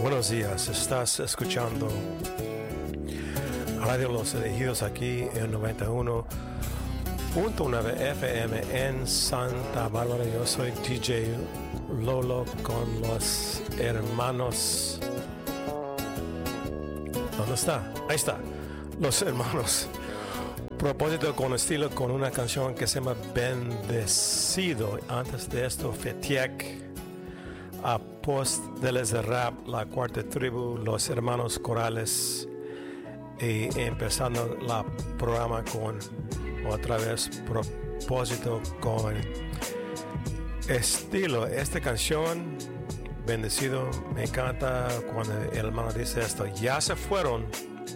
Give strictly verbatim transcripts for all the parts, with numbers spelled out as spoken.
Buenos días, estás escuchando Radio Los Elegidos aquí en noventa y uno punto nueve F M en Santa Bárbara. Yo soy D J Lolo con los hermanos. ¿Dónde está? Ahí está. Los hermanos. Propósito con estilo con una canción que se llama Bendecido. Antes de esto, Fetiek, Apóstoles de Rap, La Cuarta Tribu, Los Hermanos Corales. Y empezando la programa con otra vez propósito con estilo. Esta canción, Bendecido, me encanta cuando el hermano dice esto. Ya se fueron,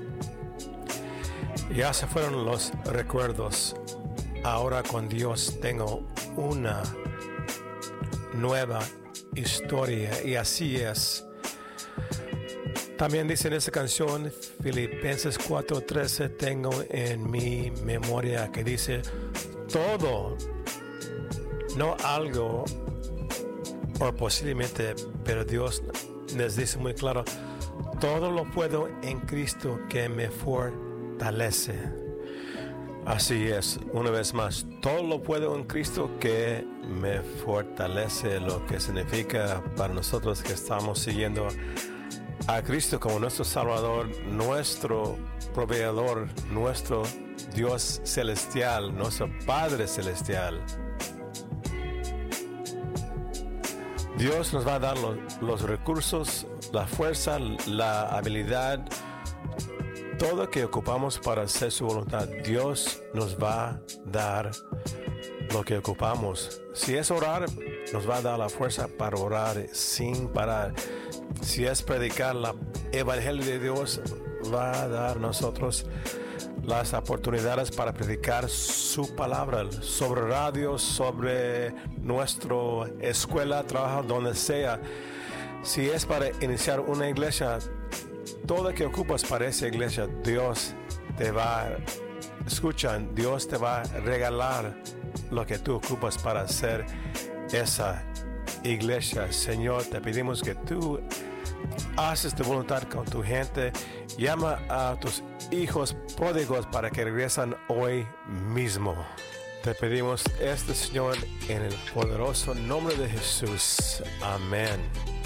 ya se fueron los recuerdos. Ahora con Dios tengo una nueva historia. Y así es. También dice en esta canción, Filipenses cuatro trece, tengo en mi memoria que dice, todo, no algo, o posiblemente, pero Dios les dice muy claro, todo lo puedo en Cristo que me fortalece. Así es, una vez más, todo lo puedo en Cristo que me fortalece, lo que significa para nosotros que estamos siguiendo a Cristo como nuestro Salvador, nuestro proveedor, nuestro Dios celestial, nuestro Padre celestial. Dios nos va a dar los, los recursos, la fuerza, la habilidad, todo lo que ocupamos para hacer su voluntad. Dios nos va a dar lo que ocupamos. Si es orar, nos va a dar la fuerza para orar sin parar. Si es predicar la evangelio de Dios, va a dar a nosotros las oportunidades para predicar su palabra sobre radio, sobre nuestra escuela, trabajo, donde sea. Si es para iniciar una iglesia, todo lo que ocupas para esa iglesia, Dios te va a escuchar, Dios te va a regalar lo que tú ocupas para hacer esa iglesia. Señor, te pedimos que tú haces tu voluntad con tu gente. Llama a tus hijos pródigos para que regresen hoy mismo. Te pedimos esto, Señor, en el poderoso nombre de Jesús. Amén.